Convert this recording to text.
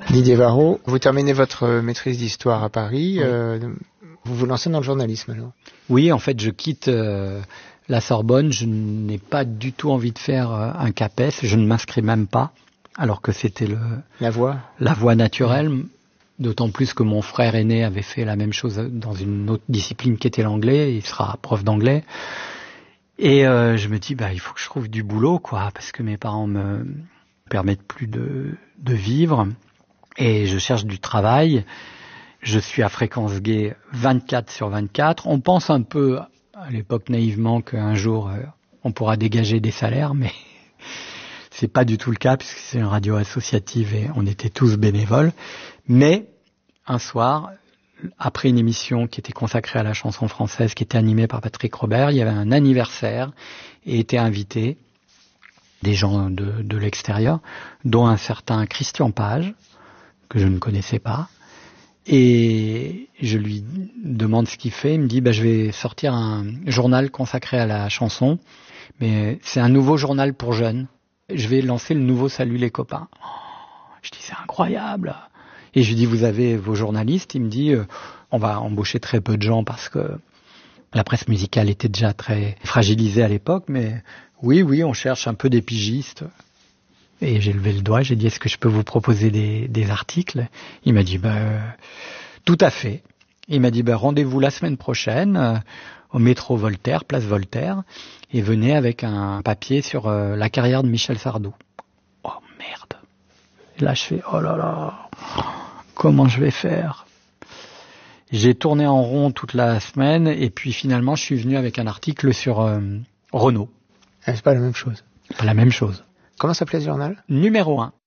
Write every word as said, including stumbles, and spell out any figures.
Didier Varro, vous terminez votre maîtrise d'histoire à Paris. Oui. Euh, vous vous lancez dans le journalisme alors? Oui, en fait, je quitte euh, la Sorbonne. Je n'ai pas du tout envie de faire euh, un CAPES. Je ne m'inscris même pas, alors que c'était le la voie, la voie naturelle. Mmh. D'autant plus que mon frère aîné avait fait la même chose dans une autre discipline qui était l'anglais. Il sera prof d'anglais. Et euh, je me dis, bah, il faut que je trouve du boulot, quoi, parce que mes parents me permettent plus de, de vivre. Et je cherche du travail. Je suis à Fréquence Gay vingt-quatre sur vingt-quatre. On pense un peu, à l'époque naïvement, qu'un jour, euh, on pourra dégager des salaires, mais c'est pas du tout le cas, puisque c'est une radio associative et on était tous bénévoles. Mais un soir, après une émission qui était consacrée à la chanson française, qui était animée par Patrick Robert, il y avait un anniversaire et étaient invités des gens de, de l'extérieur, dont un certain Christian Page, que je ne connaissais pas. Et je lui demande ce qu'il fait. Il me dit, bah, je vais sortir un journal consacré à la chanson, mais c'est un nouveau journal pour jeunes. Je vais lancer le nouveau Salut les copains. Oh, je dis, c'est incroyable. Et je lui dis, vous avez vos journalistes? Il me dit, euh, on va embaucher très peu de gens parce que la presse musicale était déjà très fragilisée à l'époque, mais oui, oui, on cherche un peu des pigistes. Et j'ai levé le doigt, j'ai dit, est-ce que je peux vous proposer des, des articles? Il m'a dit, bah, euh, tout à fait. Il m'a dit, bah, rendez-vous la semaine prochaine euh, au métro Voltaire, place Voltaire, et venez avec un papier sur euh, la carrière de Michel Sardou. Oh merde. Et là, je fais, oh là là, comment je vais faire? J'ai tourné en rond toute la semaine, et puis finalement, je suis venu avec un article sur euh, Renault. Ah, c'est pas la même chose. Pas la même chose. Comment s'appelait ce journal? Numéro un.